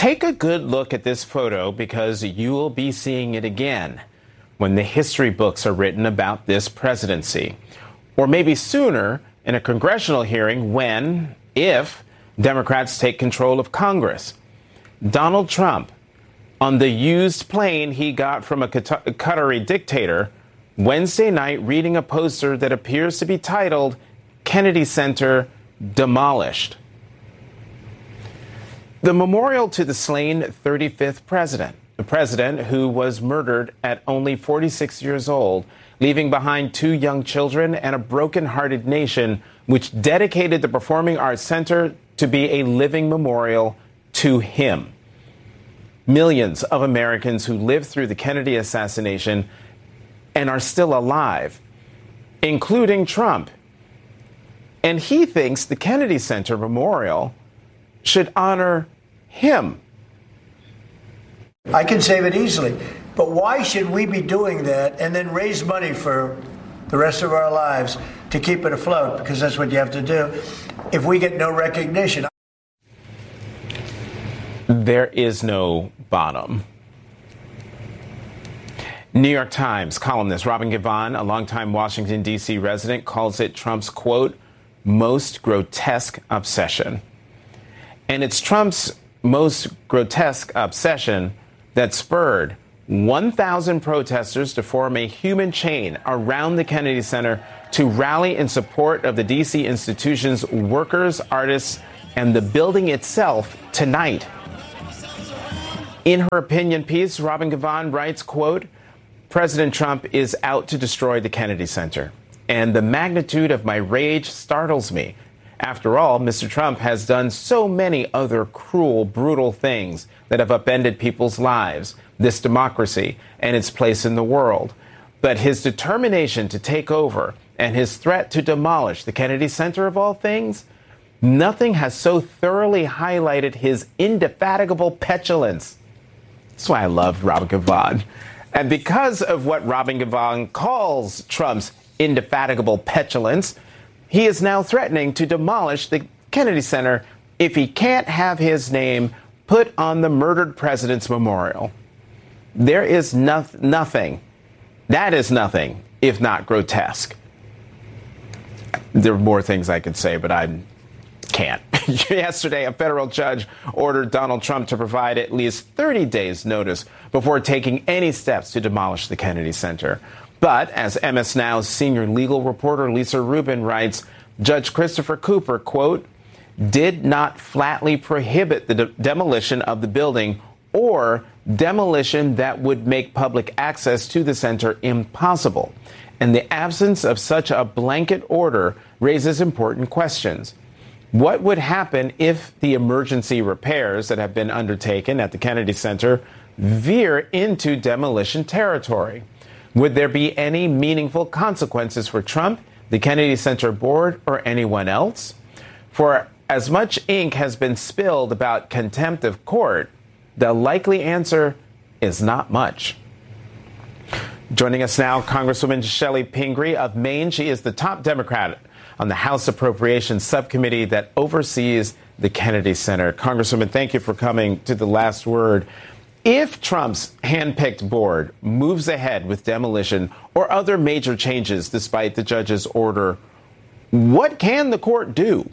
Take a good look at this photo because you will be seeing it again when the history books are written about this presidency. Or maybe sooner in a congressional hearing when, if, Democrats take control of Congress. Donald Trump, on the used plane he got from a Qatari dictator, Wednesday night reading a poster that appears to be titled Kennedy Center Demolished. The memorial to the slain 35th president, the president who was murdered at only 46 years old, leaving behind 2 young children and a broken-hearted nation, which dedicated the Performing Arts Center to be a living memorial to him. Millions of Americans who lived through the Kennedy assassination and are still alive, including Trump. And he thinks the Kennedy Center Memorial should honor him. I can save it easily. But why should we be doing that and then raise money for the rest of our lives to keep it afloat? Because that's what you have to do if we get no recognition. There is no bottom. New York Times columnist Robin Givhan, a longtime Washington, D.C. resident, calls it Trump's, quote, most grotesque obsession. And it's Trump's most grotesque obsession that spurred 1,000 protesters to form a human chain around the Kennedy Center to rally in support of the D.C. institution's workers, artists, and the building itself tonight. In her opinion piece, Robin Givhan writes, quote, President Trump is out to destroy the Kennedy Center, and the magnitude of my rage startles me. After all, Mr. Trump has done so many other cruel, brutal things that have upended people's lives, this democracy, and its place in the world. But his determination to take over and his threat to demolish the Kennedy Center of all things, nothing has so thoroughly highlighted his indefatigable petulance. That's why I love Robin Givhan. And because of what Robin Givhan calls Trump's indefatigable petulance, he is now threatening to demolish the Kennedy Center if he can't have his name put on the murdered president's memorial. There is nothing. That is nothing, if not grotesque. There are more things I could say, but I can't. Yesterday, a federal judge ordered Donald Trump to provide at least 30 days' notice before taking any steps to demolish the Kennedy Center. But, as MS Now's senior legal reporter Lisa Rubin writes, Judge Christopher Cooper, quote, did not flatly prohibit the demolition of the building or demolition that would make public access to the center impossible. And the absence of such a blanket order raises important questions. What would happen if the emergency repairs that have been undertaken at the Kennedy Center veer into demolition territory? Would there be any meaningful consequences for Trump, the Kennedy Center board, or anyone else? For as much ink has been spilled about contempt of court, the likely answer is not much. Joining us now, Congresswoman Chellie Pingree of Maine. She is the top Democrat on the House Appropriations Subcommittee that oversees the Kennedy Center. Congresswoman, thank you for coming to The Last Word. If Trump's handpicked board moves ahead with demolition or other major changes despite the judge's order, what can the court do?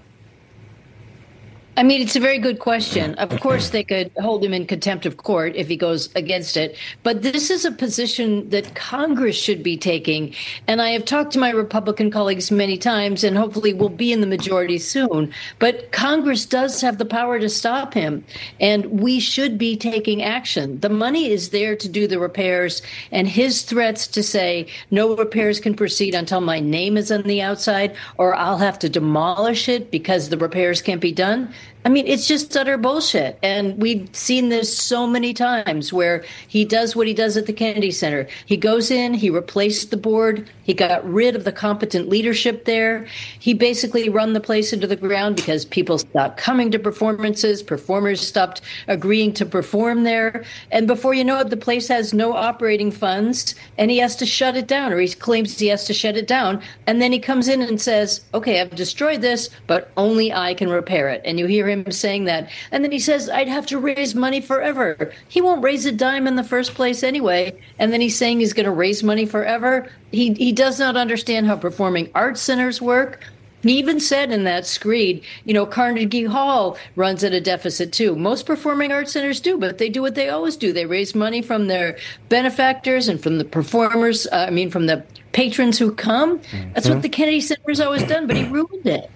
I mean, it's a very good question. Of course, they could hold him in contempt of court if he goes against it. But this is a position that Congress should be taking. And I have talked to my Republican colleagues many times, and hopefully we'll be in the majority soon. But Congress does have the power to stop him, and we should be taking action. The money is there to do the repairs, and his threats to say no repairs can proceed until my name is on the outside, or I'll have to demolish it because the repairs can't be done. I mean, it's just utter bullshit. And we've seen this so many times where he does what he does at the Kennedy Center. He goes in, he replaced the board, he got rid of the competent leadership there. He basically run the place into the ground because people stopped coming to performances, performers stopped agreeing to perform there. And before you know it, the place has no operating funds and he has to shut it down, or he claims he has to shut it down. And then he comes in and says, okay, I've destroyed this, but only I can repair it. And you hear hear him saying that. And then he says, I'd have to raise money forever. He won't raise a dime in the first place anyway. And then he's saying he's going to raise money forever. He does not understand how performing arts centers work. He even said in that screed, Carnegie Hall runs at a deficit too. Most performing arts centers do, but they do what they always do. They raise money from their benefactors and from the performers, from the patrons who come. That's what the Kennedy Center has always done, but he ruined it.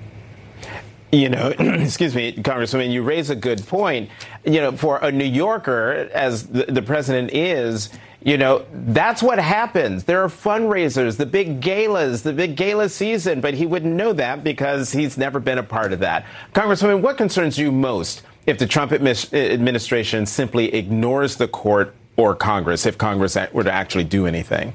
Excuse me, Congresswoman, you raise a good point. For a New Yorker, as the president is, that's what happens. There are fundraisers, the big gala season, but he wouldn't know that because he's never been a part of that. Congresswoman, what concerns you most if the Trump administration simply ignores the court or Congress, if Congress were to actually do anything?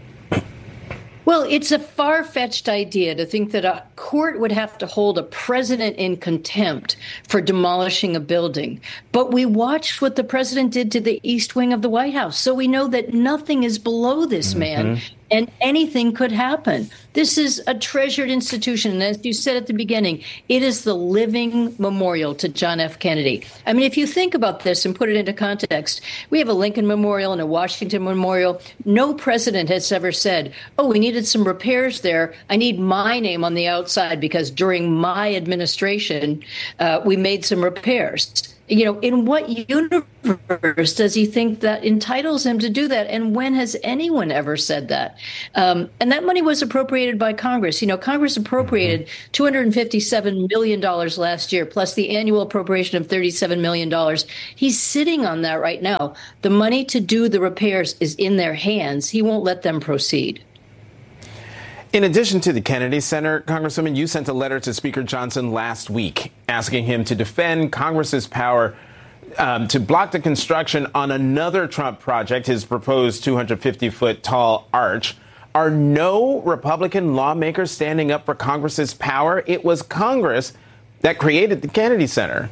Well, it's a far-fetched idea to think that a court would have to hold a president in contempt for demolishing a building. But we watched what the president did to the East Wing of the White House, so we know that nothing is below this man. And anything could happen. This is a treasured institution. And as you said at the beginning, it is the living memorial to John F. Kennedy. I mean, if you think about this and put it into context, we have a Lincoln Memorial and a Washington Memorial. No president has ever said, we needed some repairs there. I need my name on the outside because during my administration, we made some repairs. In what universe does he think that entitles him to do that? And when has anyone ever said that? And that money was appropriated by Congress. Congress appropriated $257 million last year, plus the annual appropriation of $37 million. He's sitting on that right now. The money to do the repairs is in their hands. He won't let them proceed. In addition to the Kennedy Center, Congresswoman, you sent a letter to Speaker Johnson last week asking him to defend Congress's power to block the construction on another Trump project, his proposed 250-foot tall arch. Are no Republican lawmakers standing up for Congress's power? It was Congress that created the Kennedy Center.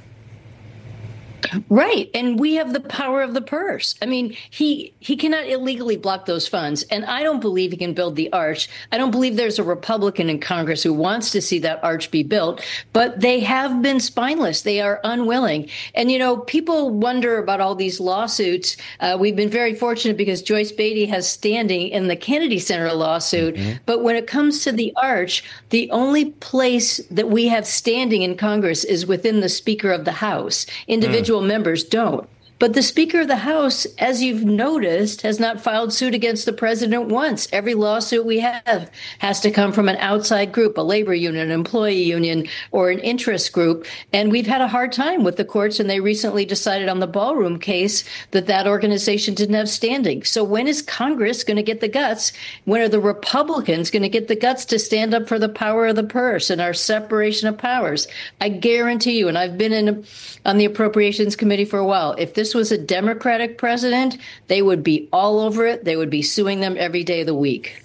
Right. And we have the power of the purse. I mean, he cannot illegally block those funds. And I don't believe he can build the arch. I don't believe there's a Republican in Congress who wants to see that arch be built. But they have been spineless. They are unwilling. And, people wonder about all these lawsuits. We've been very fortunate because Joyce Beatty has standing in the Kennedy Center lawsuit. But when it comes to the arch, the only place that we have standing in Congress is within the Speaker of the House. Individual members don't. But the Speaker of the House, as you've noticed, has not filed suit against the president once. Every lawsuit we have has to come from an outside group, a labor union, an employee union, or an interest group. And we've had a hard time with the courts, and they recently decided on the Ballroom case that organization didn't have standing. So when is Congress going to get the guts? When are the Republicans going to get the guts to stand up for the power of the purse and our separation of powers? I guarantee you, and I've been on the Appropriations Committee for a while, if this was a Democratic president, they would be all over it. They would be suing them every day of the week.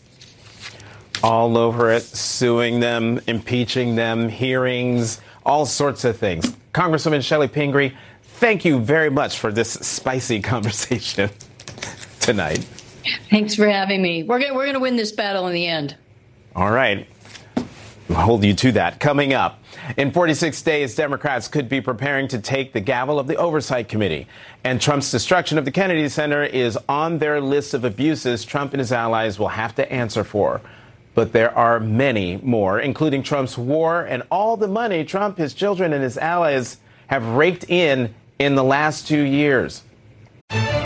All over it, suing them, impeaching them, hearings, all sorts of things. Congresswoman Shelley Pingree, thank you very much for this spicy conversation tonight. Thanks for having me. We're going to win this battle in the end. All right. I'll hold you to that. Coming up, in 46 days, Democrats could be preparing to take the gavel of the Oversight Committee. And Trump's destruction of the Kennedy Center is on their list of abuses Trump and his allies will have to answer for. But there are many more, including Trump's war and all the money Trump, his children, and his allies have raked in the last 2 years.